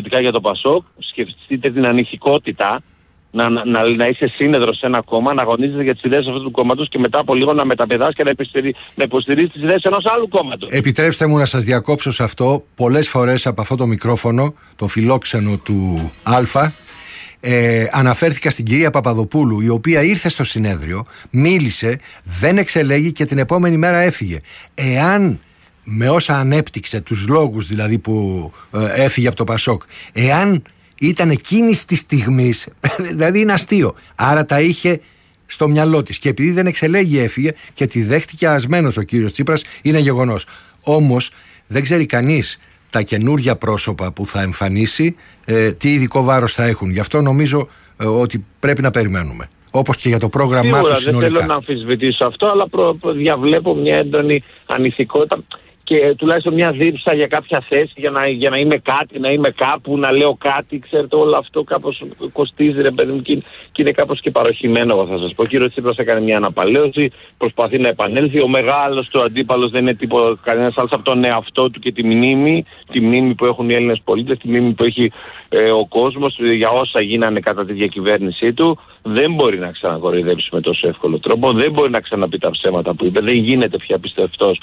διαφορετικά για το ΠΑΣΟΚ. Σκεφτείτε την ανηθικότητα να είσαι σύνεδρος σε ένα κόμμα, να αγωνίζεσαι για τις ιδέες αυτού του κόμματος και μετά από λίγο να μεταπεδάς και να υποστηρίζεις τις ιδέες ενός άλλου κόμματος. Επιτρέψτε μου να σας διακόψω σε αυτό. Πολλές φορές από αυτό το μικρόφωνο, το φιλόξενο του Α, αναφέρθηκα στην κυρία Παπαδοπούλου, η οποία ήρθε στο συνέδριο, μίλησε, δεν εξελέγει και την επόμενη μέρα έφυγε. Εάν με όσα ανέπτυξε, τους λόγους δηλαδή που έφυγε από το ΠΑΣΟΚ, εάν ήταν εκείνης της στιγμής, δηλαδή είναι αστείο, άρα τα είχε στο μυαλό της και επειδή δεν εξελέγει έφυγε και τη δέχτηκε ασμένος ο κύριος Τσίπρας, είναι γεγονός. Όμως δεν ξέρει κανείς τα καινούργια πρόσωπα που θα εμφανίσει τι ειδικό βάρος θα έχουν. Γι' αυτό νομίζω ότι πρέπει να περιμένουμε. Όπως και για το πρόγραμμά του συνολικά. Δεν θέλω να αμφισβητήσω αυτό, αλλά διαβλέπω μια έντονη ανηθικότητα και τουλάχιστον μια δίψα για κάποια θέση, για να είμαι κάτι, να είμαι κάπου, να λέω κάτι. Ξέρετε, όλο αυτό κάπως κοστίζει, ρε παιδί μου, και είναι κάπως και παροχημένο, εγώ θα σας πω. Ο κύριος Τσίπρας έκανε μια αναπαλαίωση, προσπαθεί να επανέλθει. Ο μεγάλος του αντίπαλος δεν είναι τίποτα κανένας άλλος από τον εαυτό του και τη μνήμη που έχουν οι Έλληνες πολίτες, τη μνήμη που έχει ο κόσμος για όσα γίνανε κατά τη διακυβέρνησή του. Δεν μπορεί να ξανακοροϊδέψει με τόσο εύκολο τρόπο, δεν μπορεί να ξαναπεί τα ψέματα που είπε, δεν γίνεται πια πιστευτός.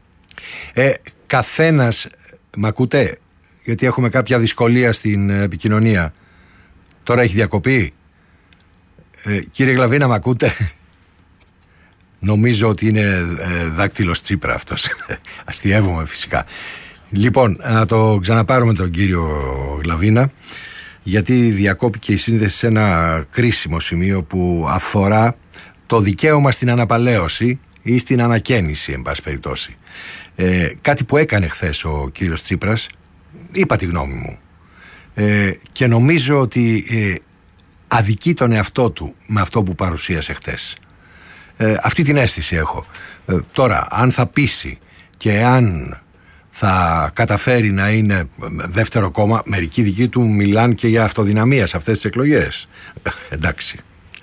Καθένας, μ' ακούτε, γιατί έχουμε κάποια δυσκολία στην επικοινωνία. Τώρα έχει διακοπεί. Κύριε Γλαβίνα, μ' ακούτε? Νομίζω ότι είναι δάκτυλος Τσίπρα αυτός. Αστιεύομαι φυσικά. Λοιπόν, να το ξαναπάρουμε τον κύριο Γλαβίνα, γιατί διακόπηκε η σύνδεση σε ένα κρίσιμο σημείο που αφορά το δικαίωμα στην αναπαλαίωση ή στην ανακαίνιση, εν πάση περιπτώσει. Κάτι που έκανε χθες ο κύριος Τσίπρας, είπα τη γνώμη μου, και νομίζω ότι αδικεί τον εαυτό του με αυτό που παρουσίασε χθες. Αυτή την αίσθηση έχω. Τώρα, αν θα πείσει και αν θα καταφέρει να είναι δεύτερο κόμμα, μερικοί δικοί του μιλάνε και για αυτοδυναμία σε αυτές τις εκλογές. Εντάξει.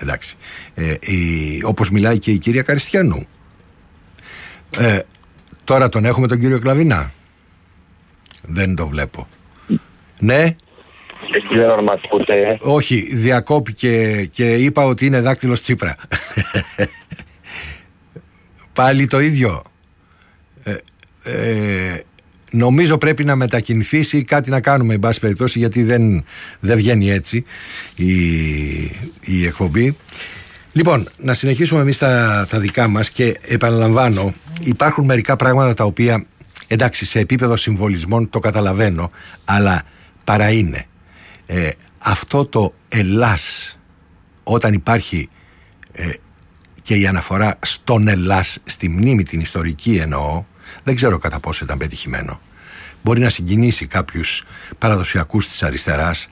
Όπως μιλάει και η κυρία Καριστιανού. Τώρα τον έχουμε τον κύριο Κλαβίνα? Δεν το βλέπω. Ναι. Όχι, διακόπηκε και είπα ότι είναι δάκτυλος Τσίπρα. Πάλι το ίδιο. Νομίζω πρέπει να μετακινηθείς ή κάτι να κάνουμε, εν πάση περιπτώσει, γιατί δεν βγαίνει έτσι η εκπομπή. Λοιπόν, να συνεχίσουμε εμείς τα δικά μας και επαναλαμβάνω, υπάρχουν μερικά πράγματα τα οποία, εντάξει, σε επίπεδο συμβολισμών το καταλαβαίνω, αλλά παρά είναι. Αυτό το Ελλάς, όταν υπάρχει και η αναφορά στον Ελλάς, στη μνήμη την ιστορική εννοώ, δεν ξέρω κατά πόσο ήταν πετυχημένο. Μπορεί να συγκινήσει κάποιους παραδοσιακούς της αριστεράς.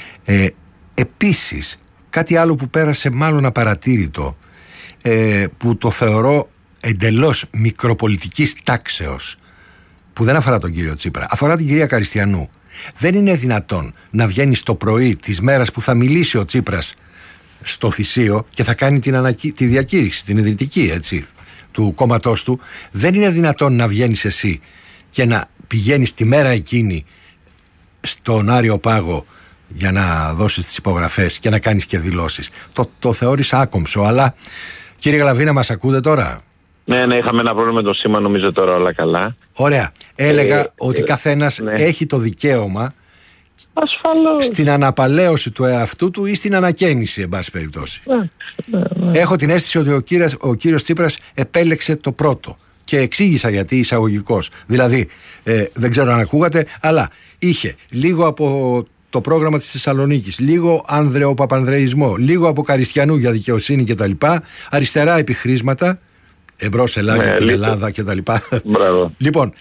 Επίσης, κάτι άλλο που πέρασε μάλλον απαρατήρητο, που το θεωρώ εντελώς μικροπολιτικής τάξεως, που δεν αφορά τον κύριο Τσίπρα, αφορά την κυρία Καριστιανού. Δεν είναι δυνατόν να βγαίνει το πρωί της μέρας που θα μιλήσει ο Τσίπρας στο Θησίο και θα κάνει τη διακήρυξη, την ιδρυτική, έτσι, του κόμματός του. Δεν είναι δυνατόν να βγαίνεις εσύ και να πηγαίνεις τη μέρα εκείνη στον Άριο Πάγο για να δώσεις τις υπογραφές και να κάνεις και δηλώσεις. Το θεώρησα άκομψο, αλλά κύριε Γλαβίνα, μας ακούτε τώρα? Ναι, είχαμε ένα πρόβλημα με το σήμα, νομίζω τώρα όλα καλά. Ωραία. Έλεγα ότι καθένας έχει το δικαίωμα ασφαλώς στην αναπαλαίωση του εαυτού του ή στην ανακαίνιση, εν πάση περιπτώσει. Έχω την αίσθηση ότι ο κύριος Τσίπρας επέλεξε το πρώτο και εξήγησα γιατί εισαγωγικός. Δηλαδή, δεν ξέρω αν ακούγατε, αλλά είχε λίγο από το πρόγραμμα της Θεσσαλονίκης, λίγο ανδρεοπαπανδρεϊσμό, λίγο από Καριστιανού για δικαιοσύνη κτλ. Αριστερά επιχρήσματα, εμπρός Ελλάδα για την Ελλάδα κτλ. Λοιπόν,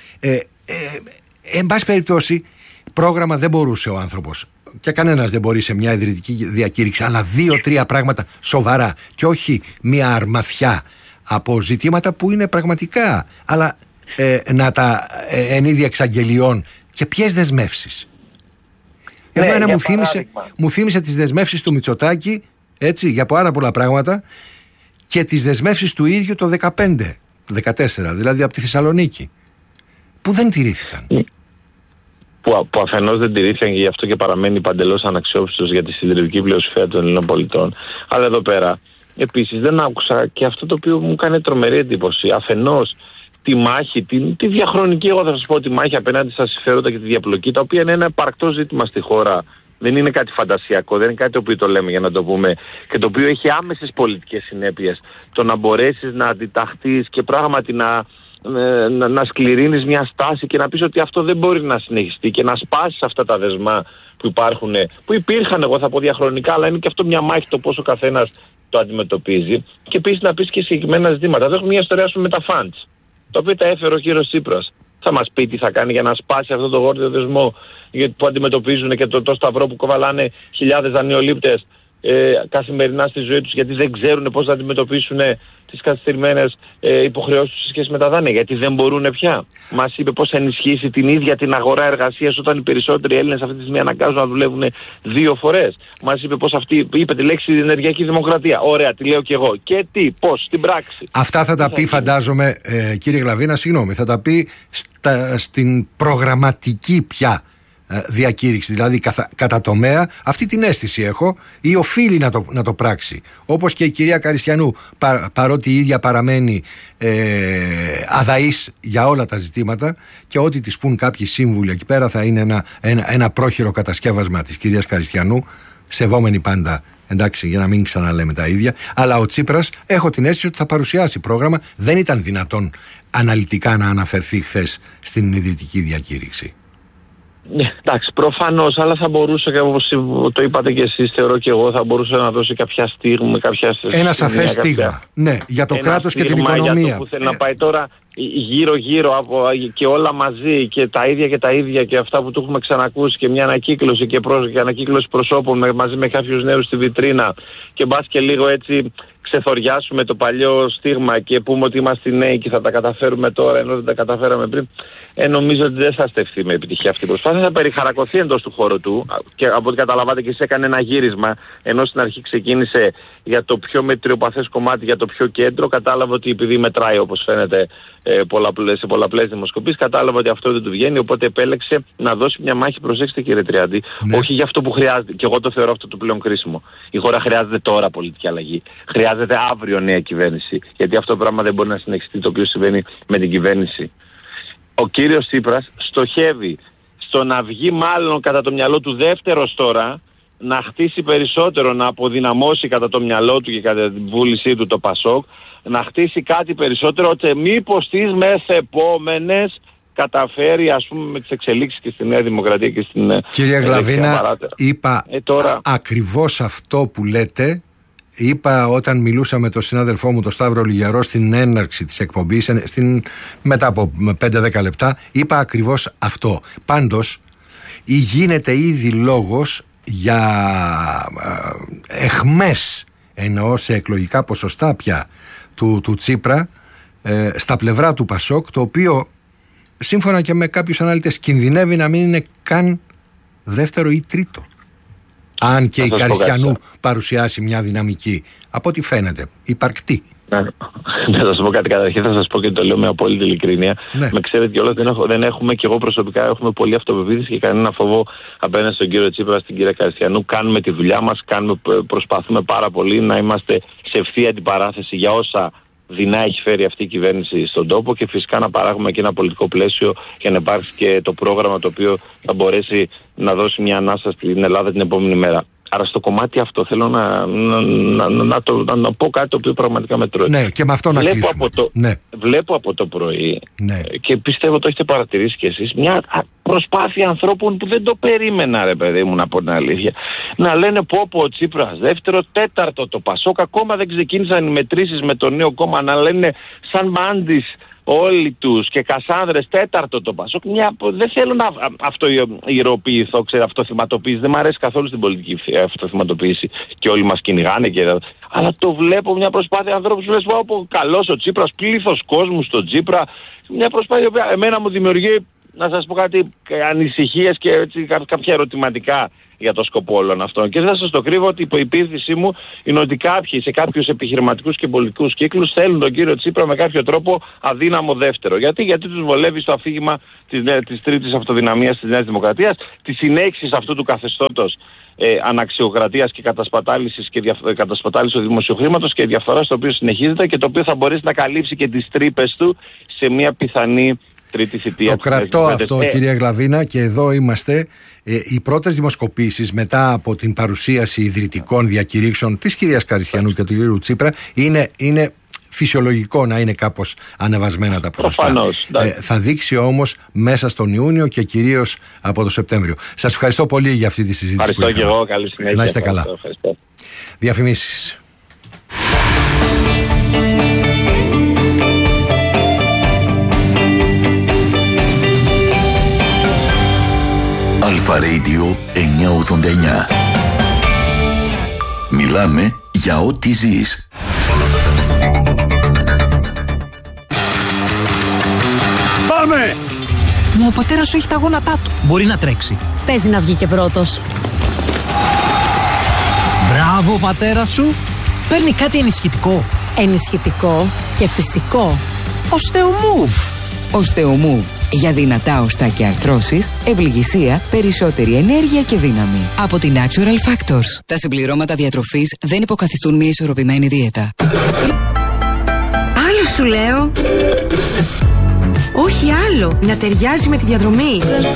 εν πάση περιπτώσει, πρόγραμμα δεν μπορούσε ο άνθρωπος. Και κανένας δεν μπορεί σε μια ιδρυτική διακήρυξη, αλλά 2-3 πράγματα σοβαρά και όχι μια αρμαθιά από ζητήματα που είναι πραγματικά, αλλά να τα εν είδη εξαγγελιών. Και ποιες δεσμεύσεις? Εμένα μου θύμισε τις δεσμεύσεις του Μητσοτάκη, έτσι, για πάρα πολλά πράγματα, και τις δεσμεύσεις του ίδιου το 2015-2014, δηλαδή από τη Θεσσαλονίκη, που δεν τηρήθηκαν. που αφενός δεν τηρήθηκαν και γι' αυτό και παραμένει παντελώς αναξιόπιστος για τη συντριπτική πλειοψηφία των Ελλήνων πολιτών. Αλλά εδώ πέρα επίσης δεν άκουσα και αυτό το οποίο μου κάνει τρομερή εντύπωση. Αφενός τη μάχη, τη διαχρονική, εγώ θα σας πω, τη μάχη απέναντι στα συμφέροντα και τη διαπλοκή, τα οποία είναι ένα επαρκτό ζήτημα στη χώρα. Δεν είναι κάτι φαντασιακό, δεν είναι κάτι το οποίο το λέμε για να το πούμε και το οποίο έχει άμεσες πολιτικές συνέπειες. Το να μπορέσεις να αντιταχθείς και πράγματι να σκληρύνεις μια στάση και να πεις ότι αυτό δεν μπορεί να συνεχιστεί και να σπάσεις αυτά τα δεσμά που υπήρχαν, εγώ θα πω διαχρονικά, αλλά είναι και αυτό μια μάχη το πόσο ο καθένας το αντιμετωπίζει. Και επίσης να πεις και συγκεκριμένα ζητήματα. Εδώ έχουμε μια ιστορία με τα funds, τα οποία τα έφερε ο κύριος Τσίπρας. Θα μας πει τι θα κάνει για να σπάσει αυτό το γόρδιο δεσμό που αντιμετωπίζουν και το σταυρό που κοβαλάνε χιλιάδες δανειολήπτες καθημερινά στη ζωή τους, γιατί δεν ξέρουν πώς να αντιμετωπίσουν τις καθυστερημένες υποχρεώσεις σε σχέση με τα δάνεια, γιατί δεν μπορούν πια. Μας είπε πώς θα ενισχύσει την ίδια την αγορά εργασίας όταν οι περισσότεροι Έλληνες αυτή τη στιγμή αναγκάζουν να δουλεύουν 2 φορές. Μας είπε πώς είπε τη λέξη ενεργειακή δημοκρατία. Ωραία, τη λέω και εγώ. Και τι, πώς, στην πράξη. Αυτά θα τα πει, φαντάζομαι, κύριε Γλαβίνα, συγγνώμη, θα τα πει στην προγραμματική πια διακήρυξη, δηλαδή κατά τομέα. Αυτή την αίσθηση έχω, ή οφείλει να το πράξει, όπως και η κυρία Καριστιανού, παρότι η ίδια παραμένει αδαής για όλα τα ζητήματα και ό,τι της πουν κάποιοι σύμβουλοι εκεί πέρα θα είναι ένα πρόχειρο κατασκεύασμα της κυρίας Καριστιανού, σεβόμενη πάντα, εντάξει, για να μην ξαναλέμε τα ίδια. Αλλά ο Τσίπρας, έχω την αίσθηση ότι θα παρουσιάσει πρόγραμμα. Δεν ήταν δυνατόν αναλυτικά να αναφερθεί χθες στην ιδρυτική διακήρυξη. Εντάξει, προφανώς, αλλά θα μπορούσε, όπως το είπατε και εσείς, θεωρώ και εγώ, θα μπορούσε να δώσει κάποια στίγμα, ένα σαφές στίγμα. Ναι, για το κράτος και την οικονομία. Για το που θέλει να πάει τώρα γύρω-γύρω και όλα μαζί και τα ίδια και αυτά που του έχουμε ξανακούσει και μια ανακύκλωση και ανακύκλωση προσώπων μαζί με κάποιους νέους στη βιτρίνα και μπας και λίγο έτσι ξεθοριάσουμε το παλιό στίγμα και πούμε ότι είμαστε νέοι και θα τα καταφέρουμε τώρα ενώ δεν τα καταφέραμε πριν. Νομίζω ότι δεν θα στεφθεί με επιτυχία αυτή η προσπάθεια. Θα περιχαρακωθεί εντός του χώρου του και από ό,τι καταλαβαίνετε και εσείς έκανε ένα γύρισμα, ενώ στην αρχή ξεκίνησε για το πιο μετριοπαθές κομμάτι, για το πιο κέντρο. Κατάλαβε ότι επειδή μετράει, όπως φαίνεται σε πολλαπλές δημοσκοπήσεις, κατάλαβε ότι αυτό δεν του βγαίνει, οπότε επέλεξε να δώσει μια μάχη. Προσέξτε, κύριε Τριάντη, όχι για αυτό που χρειάζεται, και εγώ το θεωρώ αυτό το πλέον κρίσιμο. Η χώρα χρειάζεται τώρα πολιτική αλλαγή. Χρειάζεται αύριο νέα κυβέρνηση, γιατί αυτό το πράγμα δεν μπορεί να συνεχιστεί το οποίο συμβαίνει με την κυβέρνηση. Ο κύριος Τσίπρας στοχεύει στο να βγει μάλλον κατά το μυαλό του δεύτερος τώρα, να χτίσει περισσότερο, να αποδυναμώσει κατά το μυαλό του και κατά την βούλησή του το ΠΑΣΟΚ, να χτίσει κάτι περισσότερο, ώστε μήπως τις μεθεπόμενες καταφέρει, ας πούμε, με τις εξελίξεις και στη Νέα Δημοκρατία και στην... Κύριε Γλαβίνα, είπα ακριβώς αυτό που λέτε. Είπα όταν μιλούσα με τον συνάδελφό μου τον Σταύρο Λιγιαρό στην έναρξη της εκπομπής, μετά από 5-10 λεπτά, είπα ακριβώς αυτό. Πάντως γίνεται ήδη λόγος για εχμές, εννοώ σε εκλογικά ποσοστά πια του Τσίπρα στα πλευρά του ΠΑΣΟΚ, το οποίο σύμφωνα και με κάποιους αναλυτές κινδυνεύει να μην είναι καν δεύτερο ή τρίτο. Αν και η Καριστιανού παρουσιάσει μια δυναμική, από ό,τι φαίνεται, υπαρκτή. Θα σας πω κάτι, καταρχήν θα σας πω και το λέω με απόλυτη ειλικρίνεια. Με ξέρετε κιόλας, δεν έχουμε, και εγώ προσωπικά έχουμε πολύ αυτοπεποίθηση και κανένα φόβο απέναντι στον κύριο Τσίπρα, στην κυρία Καριστιανού. Κάνουμε τη δουλειά μας, προσπαθούμε πάρα πολύ να είμαστε σε ευθεία αντιπαράθεση για όσα δεινά έχει φέρει αυτή η κυβέρνηση στον τόπο και φυσικά να παράγουμε και ένα πολιτικό πλαίσιο για να υπάρξει και το πρόγραμμα το οποίο θα μπορέσει να δώσει μια ανάσα στην Ελλάδα την επόμενη μέρα. Άρα στο κομμάτι αυτό θέλω να πω κάτι το οποίο πραγματικά με τρώει. Ναι, και με αυτό να κλείσουμε. Βλέπω από το πρωί και πιστεύω το έχετε παρατηρήσει κι εσείς, μια προσπάθεια ανθρώπων που δεν το περίμενα, ρε παιδί μου, να πω την αλήθεια. Να λένε πω ο Τσίπρας δεύτερο, τέταρτο το ΠΑΣΟΚ, ακόμα δεν ξεκίνησαν οι μετρήσεις με το νέο κόμμα, να λένε σαν Μάντης όλοι τους και Κασάνδρες τέταρτο το ΠΑΣΟΚ. Δεν θέλω να αυτοειροποιηθώ, αυτοθυματοποίηση. Δεν μου αρέσει καθόλου στην πολιτική αυτοθυματοποίηση και όλοι μας κυνηγάνε. Αλλά το βλέπω μια προσπάθεια ανθρώπους που λες πω καλός ο Τσίπρας, πλήθος κόσμου στο Τσίπρα. Μια προσπάθεια που εμένα μου δημιουργεί, να σας πω κάτι, ανησυχίες και έτσι, κάποια ερωτηματικά για το σκοπό όλων αυτών. Και δεν θα σας το κρύβω ότι η υποποίθησή μου είναι ότι κάποιοι σε κάποιους επιχειρηματικούς και πολιτικούς κύκλους θέλουν τον κύριο Τσίπρα με κάποιο τρόπο αδύναμο δεύτερο. Γιατί τους βολεύει στο αφήγημα της τρίτης αυτοδυναμίας της Νέας Δημοκρατίας, τη συνέχιση αυτού του καθεστώτος αναξιοκρατίας και κατασπατάλησης του δημοσίου χρήματος και διαφθοράς, το οποίο συνεχίζεται και το οποίο θα μπορέσει να καλύψει και τις τρύπες του σε μια πιθανή τρίτη θητεία. Το κρατώ αυτό, κυρία Γλαβίνα, και εδώ είμαστε. Οι πρώτες δημοσκοπήσεις μετά από την παρουσίαση ιδρυτικών διακηρύξεων της κυρίας Καριστιανού και του κύριου Τσίπρα είναι φυσιολογικό να είναι κάπως ανεβασμένα τα ποσοστά. Θα δείξει όμως μέσα στον Ιούνιο και κυρίως από το Σεπτέμβριο. Σας ευχαριστώ πολύ για αυτή τη συζήτηση. Ευχαριστώ και εγώ. Καλή συνέχεια. Να είστε καλά. Διαφημίσεις. Αλφα Radio 989. Μιλάμε για ό,τι ζεις. Πάμε! Μα ο πατέρας σου έχει τα γόνατά του. Μπορεί να τρέξει. Παίζει να βγει και πρώτος. Μπράβο, πατέρα σου. Παίρνει κάτι ενισχυτικό. Ενισχυτικό και φυσικό. Οστεομούβ. Οστεομούβ. Για δυνατά οστά και αρθρώσεις, ευληγησία, περισσότερη ενέργεια και δύναμη. Από τη Natural Factors. Τα συμπληρώματα διατροφής δεν υποκαθιστούν μια ισορροπημένη δίαιτα. Άλλο σου λέω. Όχι άλλο. Να ταιριάζει με τη διαδρομή.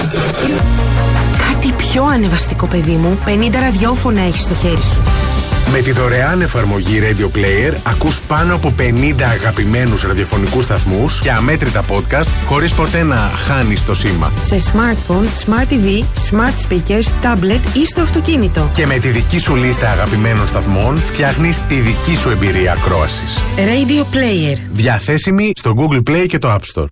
Κάτι πιο ανεβαστικό, παιδί μου. 50 ραδιόφωνα έχεις στο χέρι σου. Με τη δωρεάν εφαρμογή Radio Player ακούς πάνω από 50 αγαπημένους ραδιοφωνικούς σταθμούς και αμέτρητα podcast χωρίς ποτέ να χάνεις το σήμα. Σε smartphone, smart TV, smart speakers, tablet ή στο αυτοκίνητο. Και με τη δική σου λίστα αγαπημένων σταθμών φτιάχνεις τη δική σου εμπειρία ακρόασης. Radio Player. Διαθέσιμη στο Google Play και το App Store.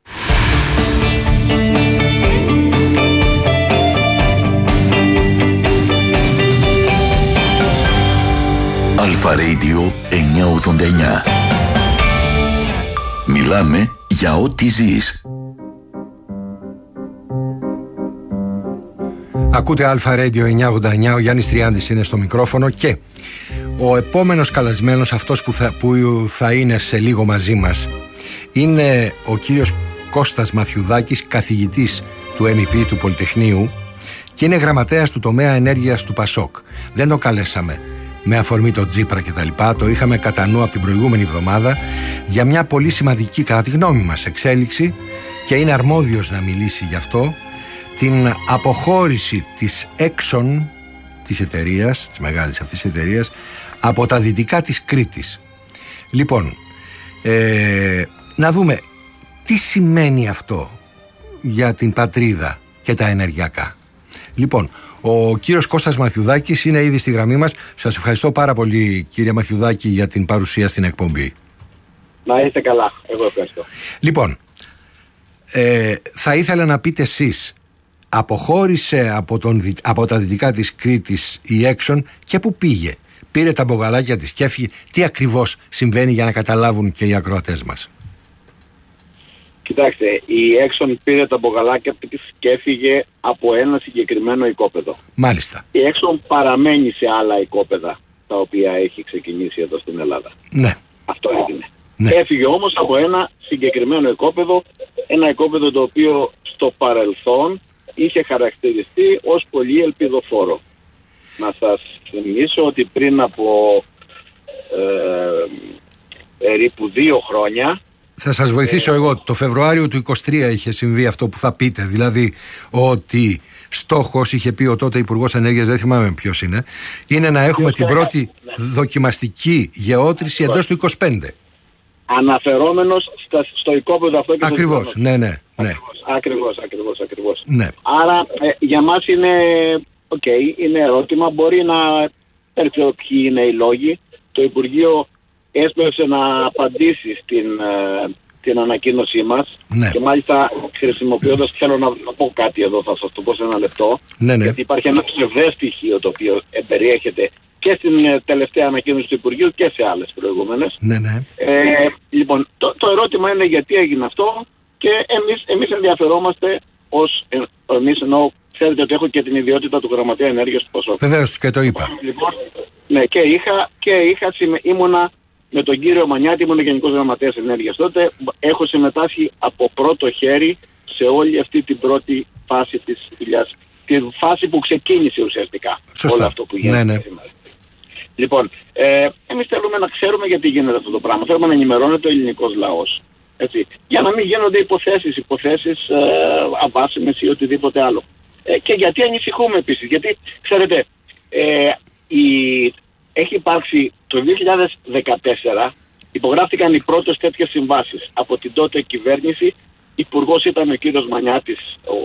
Αλφα Radio 989. Μιλάμε για ό,τι ζεις. Ακούτε Αλφα Radio 989, ο Γιάννης Τριάντης είναι στο μικρόφωνο και ο επόμενος καλεσμένος, αυτός που θα είναι σε λίγο μαζί μας, είναι ο κύριος Κώστας Μαθιουδάκης, καθηγητής του MEP του Πολυτεχνείου και είναι γραμματέας του τομέα ενέργειας του ΠΑΣΟΚ. Δεν το καλέσαμε με αφορμή το Τσίπρα και τα λοιπά, το είχαμε κατά νου από την προηγούμενη εβδομάδα για μια πολύ σημαντική, κατά τη γνώμη μας, εξέλιξη και είναι αρμόδιος να μιλήσει γι' αυτό, την αποχώρηση της Exxon, της εταιρείας, της μεγάλης αυτής εταιρείας, από τα δυτικά της Κρήτης. Λοιπόν, να δούμε τι σημαίνει αυτό για την πατρίδα και τα ενεργειακά. Λοιπόν, ο κύριος Κώστας Μαθιουδάκης είναι ήδη στη γραμμή μας. Σας ευχαριστώ πάρα πολύ, κύριε Μαθιουδάκη, για την παρουσία στην εκπομπή. Να είστε καλά. Εγώ ευχαριστώ. Λοιπόν, θα ήθελα να πείτε εσείς, αποχώρησε από τα δυτικά της Κρήτης η Exxon και πού πήγε? Πήρε τα μπογαλάκια της και έφυγε? Τι ακριβώς συμβαίνει για να καταλάβουν και οι ακροατές μας? Κοιτάξτε, η Exxon πήρε τα μπογαλάκια της και έφυγε από ένα συγκεκριμένο οικόπεδο. Μάλιστα. Η Exxon παραμένει σε άλλα οικόπεδα τα οποία έχει ξεκινήσει εδώ στην Ελλάδα. Ναι. Αυτό έγινε. Ναι. Έφυγε όμως από ένα συγκεκριμένο οικόπεδο, ένα οικόπεδο το οποίο στο παρελθόν είχε χαρακτηριστεί ως πολύ ελπιδοφόρο. Να σας θυμίσω ότι πριν από περίπου 2 χρόνια... Θα σας βοηθήσω εγώ. Το Φεβρουάριο του 23 είχε συμβεί αυτό που θα πείτε. Δηλαδή ότι στόχος, είχε πει ο τότε Υπουργός Ενέργειας, δεν θυμάμαι ποιος είναι να έχουμε την πρώτη δοκιμαστική γεώτρηση εντός του 25. Αναφερόμενος στο οικόπεδο αυτό και ακριβώς, ναι. Ακριβώς. Ναι. Άρα για μας είναι είναι ερώτημα. Μπορεί να έρθει ποιοι είναι οι λόγοι. Το Υπουργείο έσπευσε να απαντήσει στην ανακοίνωσή μας, ναι. Και μάλιστα χρησιμοποιώντας, θέλω να πω κάτι εδώ, θα σας το πω σε ένα λεπτό, ναι. Γιατί υπάρχει ένα ψευδές στοιχείο το οποίο περιέχεται και στην τελευταία ανακοίνωση του Υπουργείου και σε άλλες προηγούμενες. Ναι. Λοιπόν, το ερώτημα είναι γιατί έγινε αυτό και εμείς ενδιαφερόμαστε εμείς εννοώ ξέρετε ότι έχω και την ιδιότητα του Γραμματέα Ενέργειας του ΠΑΣΟΚ. Βεβαίως, και το είπα. Λοιπόν, ναι, ήμουνα με τον κύριο Μανιάτη, ήμουν Γενικός Γραμματέας Ενέργειας τότε. Έχω συμμετάσχει από πρώτο χέρι σε όλη αυτή την πρώτη φάση της δουλειάς. Τη φάση που ξεκίνησε ουσιαστικά. Σωστά. Όλο αυτό που γίνεται σήμερα. Λοιπόν, εμείς θέλουμε να ξέρουμε γιατί γίνεται αυτό το πράγμα. Θέλουμε να ενημερώνεται ο ελληνικός λαός. Έτσι, για να μην γίνονται υποθέσεις αβάσιμες ή οτιδήποτε άλλο. Και γιατί ανησυχούμε επίσης. Γιατί, ξέρετε, έχει υπάρξει το 2014, υπογράφηκαν οι πρώτες τέτοιες συμβάσεις από την τότε κυβέρνηση. Υπουργός ήταν ο κύριος Μανιάτης,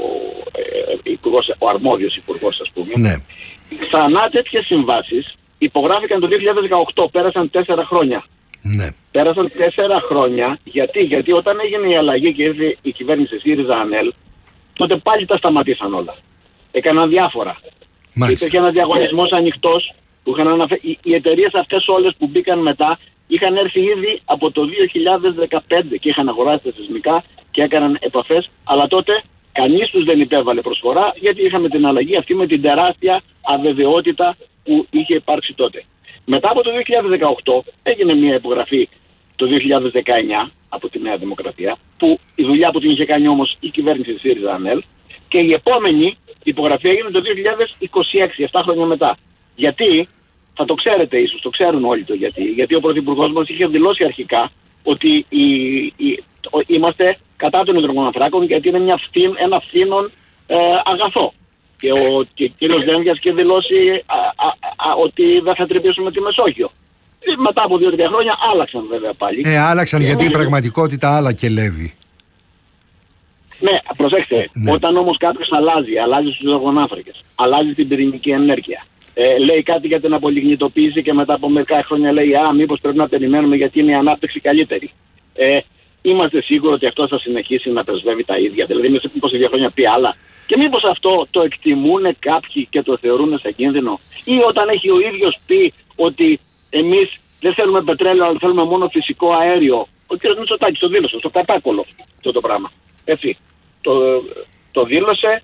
ο αρμόδιος υπουργός, ας πούμε. Ναι. Ξανά τέτοιες συμβάσεις υπογράφηκαν το 2018, πέρασαν 4 χρόνια. Ναι. Πέρασαν 4 χρόνια, γιατί όταν έγινε η αλλαγή και ήρθε η κυβέρνηση ΣΥΡΙΖΑ-ΑΝΕΛ, τότε πάλι τα σταματήσαν όλα. Έκαναν διάφορα. Υπήρχε ένα διαγωνισμός ανοιχτός που είχαν αναφέρει. Οι εταιρείες αυτές όλες που μπήκαν μετά είχαν έρθει ήδη από το 2015 και είχαν αγοράσει τα σεισμικά και έκαναν επαφές, αλλά τότε κανείς τους δεν υπέβαλε προσφορά, γιατί είχαμε την αλλαγή αυτή με την τεράστια αβεβαιότητα που είχε υπάρξει τότε. Μετά από το 2018 έγινε μια υπογραφή το 2019 από τη Νέα Δημοκρατία, που η δουλειά που την είχε κάνει όμως η κυβέρνηση ΣΥΡΙΖΑ-ΑΝΕΛ, και η επόμενη υπογραφή έγινε το 2026, 7 χρόνια μετά. Γιατί, θα το ξέρετε ίσως, το ξέρουν όλοι το γιατί. Γιατί ο Πρωθυπουργός μας είχε δηλώσει αρχικά ότι είμαστε κατά των υδρογοναθράκων, γιατί είναι ένα φθήνον αγαθό. Και ο κύριος Δένδιας είχε δηλώσει ότι δεν θα τρυπήσουμε τη Μεσόγειο. Μετά από 2-3 χρόνια άλλαξαν βέβαια πάλι. Άλλαξαν γιατί η πραγματικότητα άλλα και λέβει. Ναι, προσέξτε. Ναι. Όταν όμως κάποιος αλλάζει στους υδρογονάνθρακες, αλλάζει την πυρηνική ενέργεια, λέει κάτι για την απολιγνητοποίηση και μετά από μερικά χρόνια λέει μήπως πρέπει να περιμένουμε γιατί είναι η ανάπτυξη καλύτερη. Είμαστε σίγουροι ότι αυτό θα συνεχίσει να πρεσβεύει τα ίδια? Δηλαδή μήπως σε 2 χρόνια πει άλλα? Και μήπως αυτό το εκτιμούν κάποιοι και το θεωρούν σε κίνδυνο? Ή όταν έχει ο ίδιος πει ότι εμείς δεν θέλουμε πετρέλαιο αλλά θέλουμε μόνο φυσικό αέριο? Ο κ. Μητσοτάκης το δήλωσε στο κατάκολο αυτό το πράγμα. Έτσι. Το δήλωσε.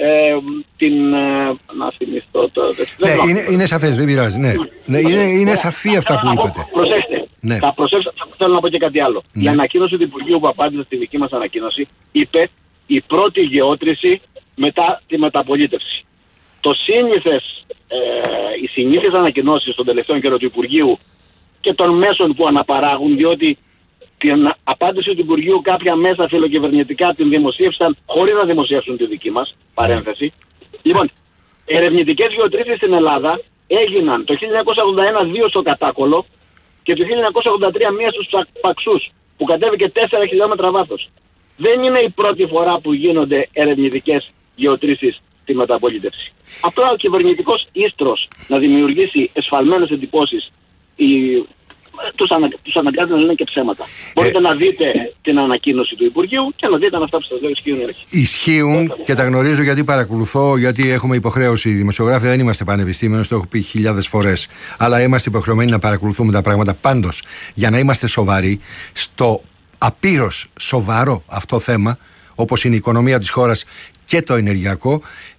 Να θυμηθώ το... είναι σαφές, δεν πειράζει. Είναι σαφή αυτά που είπατε. Προσέξτε. Ναι. Θέλω να πω και κάτι άλλο. Ναι. Η ανακοίνωση του Υπουργείου που απάντησε στη δική μας ανακοίνωση είπε η πρώτη γεώτρηση μετά τη μεταπολίτευση. Οι συνήθειες ανακοινώσεις των τελευταίων καιρών του Υπουργείου και των μέσων που αναπαράγουν, διότι την απάντηση του Υπουργείου κάποια μέσα φιλοκυβερνητικά την δημοσίευσαν χωρίς να δημοσιεύσουν τη δική μας παρένθεση. Λοιπόν, ερευνητικές γεωτρήσεις στην Ελλάδα έγιναν το 1981 2 στο Κατάκολο και το 1983 μία στους Παξούς που κατέβηκε 4 χιλιόμετρα βάθος. Δεν είναι η πρώτη φορά που γίνονται ερευνητικές γεωτρήσεις στη μεταπολίτευση. Απλά ο κυβερνητικός ίστρος να δημιουργήσει εσφαλμένες εντυπώσεις τους αναγκάζει να λένε και ψέματα. Μπορείτε να δείτε την ανακοίνωση του Υπουργείου και να δείτε αν αυτά που σας λέω ισχύουν ή όχι. Ισχύουν και τα γνωρίζω γιατί παρακολουθώ, γιατί έχουμε υποχρέωση. Οι δημοσιογράφοι δεν είμαστε πανεπιστήμιοι, το έχω πει 1000 φορές. Αλλά είμαστε υποχρεωμένοι να παρακολουθούμε τα πράγματα. Πάντως, για να είμαστε σοβαροί, στο απείρως σοβαρό αυτό θέμα, όπως είναι η οικονομία της χώρας και το ενεργειακό,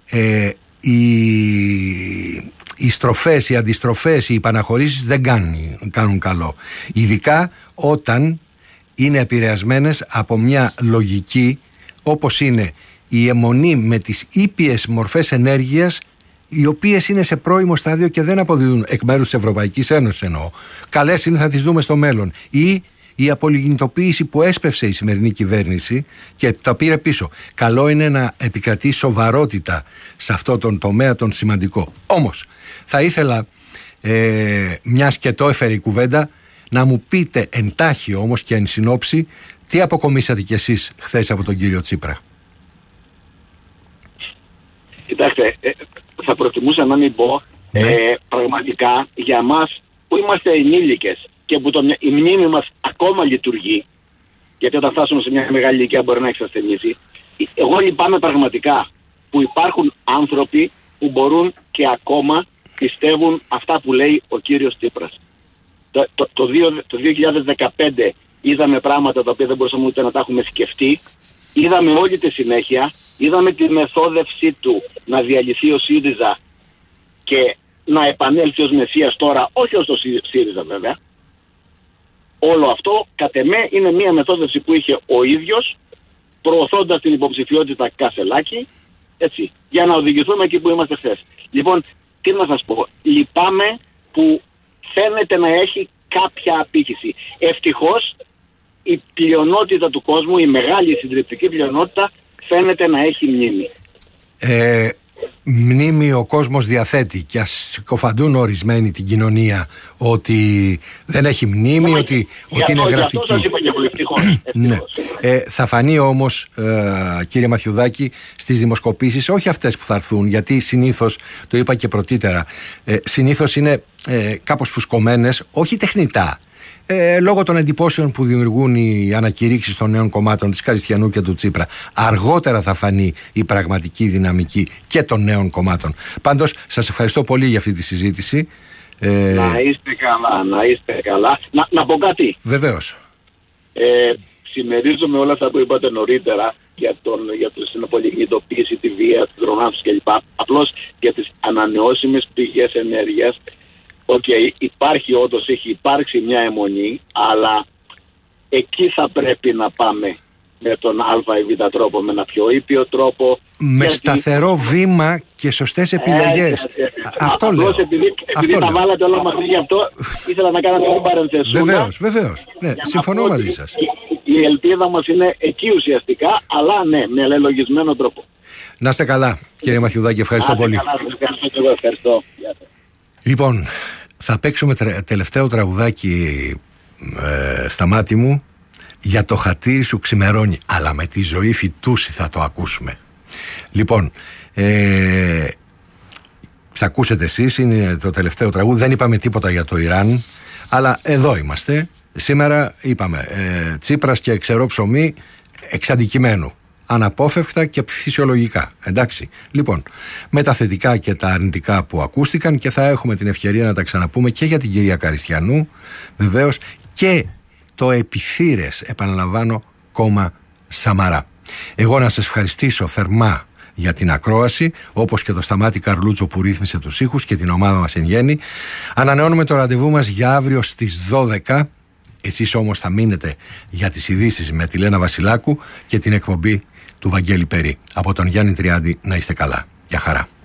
οι στροφές, οι αντιστροφές, οι υπαναχωρήσεις δεν κάνουν καλό. Ειδικά όταν είναι επηρεασμένες από μια λογική όπως είναι η αιμονή με τις ήπιες μορφές ενέργειας, οι οποίες είναι σε πρώιμο στάδιο και δεν αποδίδουν εκ μέρους της Ευρωπαϊκής Ένωσης, εννοώ. Καλές είναι, θα τις δούμε στο μέλλον. Ή η απολιγνητοποίηση που έσπευσε η σημερινή κυβέρνηση και τα πήρε πίσω. Καλό είναι να επικρατεί σοβαρότητα σε αυτό τον τομέα τον σημαντικό. Όμως θα ήθελα, μιας και το έφερε η κουβέντα, να μου πείτε εντάχει όμως και εν συνόψη τι αποκομίσατε κι εσείς χθες από τον κύριο Τσίπρα. Κοιτάξτε, θα προτιμούσα να μην πω, πραγματικά για μας που είμαστε ενήλικες και που η μνήμη μας ακόμα λειτουργεί, γιατί όταν φτάσουμε σε μια μεγάλη ηλικία μπορεί να εξασθενήσει, εγώ λυπάμαι πραγματικά που υπάρχουν άνθρωποι που μπορούν και ακόμα πιστεύουν αυτά που λέει ο κύριος Τσίπρας. Το 2015 είδαμε πράγματα τα οποία δεν μπορούσαμε ούτε να τα έχουμε σκεφτεί, είδαμε όλη τη συνέχεια είδαμε τη μεθόδευσή του να διαλυθεί ο ΣΥΡΙΖΑ και να επανέλθει ως Μεσσίας τώρα, όχι ως το ΣΥΡΙΖΑ βέβαια. Όλο αυτό, κατ' εμέ, είναι μια μεθόδευση που είχε ο ίδιος, προωθώντας την υποψηφιότητα Κασελάκη, έτσι, για να οδηγηθούμε εκεί που είμαστε χθες. Λοιπόν, τι να σας πω, λυπάμαι που φαίνεται να έχει κάποια απήχηση. Ευτυχώς η πλειονότητα του κόσμου, η μεγάλη συντριπτική πλειονότητα, φαίνεται να έχει μνήμη. Μνήμη ο κόσμος διαθέτει, και ας συκοφαντούν ορισμένοι την κοινωνία ότι δεν έχει μνήμη, ότι είναι γραφική. Αυτό σας είπα και εγώ, ευτυχώς. Ναι. Θα φανεί όμως, κύριε Μαθιουδάκη, στις δημοσκοπήσεις, όχι αυτές που θα έρθουν, γιατί συνήθως, το είπα και πρωτήτερα, συνήθως είναι κάπως φουσκωμένες, όχι τεχνητά. Λόγω των εντυπώσεων που δημιουργούν οι ανακηρύξεις των νέων κομμάτων της Καριστιανού και του Τσίπρα. Αργότερα θα φανεί η πραγματική δυναμική και των νέων κομμάτων. Πάντως, σας ευχαριστώ πολύ για αυτή τη συζήτηση. Να είστε καλά, να είστε καλά. Να πω κάτι. Βεβαίως. Συμμερίζομαι όλα αυτά που είπατε νωρίτερα για την πολυγνητοποίηση, τη βία, την τρομάφηση κλπ. Απλώς για τις ανανεώσιμες πηγές ενέργειας. Υπάρχει όντως, έχει υπάρξει μια αιμονή, αλλά εκεί θα πρέπει να πάμε με τον α ή β τρόπο, με ένα πιο ήπιο τρόπο. Με σταθερό βήμα και σωστές επιλογές. Αυτό λέω. Επειδή τα βάλατε όλα μαζί, γι' αυτό ήθελα να κάνω την παρενθεσούνα. Βεβαίως. Ναι, συμφωνώ μαζί σας. Η ελπίδα μας είναι εκεί ουσιαστικά, αλλά ναι, με λελογισμένο τρόπο. Να είστε καλά, κύριε Μαθιουδάκη, ευχαριστώ πολύ. Ευχαριστώ. Λοιπόν, θα παίξουμε τελευταίο τραγουδάκι στα μάτι μου, για το χατήρι σου ξημερώνει, αλλά με τη ζωή φυτούση θα το ακούσουμε. Λοιπόν, θα ακούσετε εσείς, είναι το τελευταίο τραγούδι, δεν είπαμε τίποτα για το Ιράν, αλλά εδώ είμαστε. Σήμερα είπαμε Τσίπρας και ξερό ψωμί εξ αντικειμένου. Αναπόφευκτα και φυσιολογικά. Εντάξει. Λοιπόν, με τα θετικά και τα αρνητικά που ακούστηκαν, και θα έχουμε την ευκαιρία να τα ξαναπούμε και για την κυρία Καριστιανού, βεβαίως, και το επιθύρες, επαναλαμβάνω, κόμμα Σαμαρά. Εγώ να σας ευχαριστήσω θερμά για την ακρόαση, όπως και το Σταμάτη Καρλούτσο που ρύθμισε τους ήχους και την ομάδα μας εν γέννη. Ανανεώνουμε το ραντεβού μας για αύριο στις 12. Εσείς όμως θα μείνετε για τις ειδήσεις με τη Λένα Βασιλάκου και την εκπομπή του Βαγγέλη Περί. Από τον Γιάννη Τριάντη, να είστε καλά. Γεια χαρά.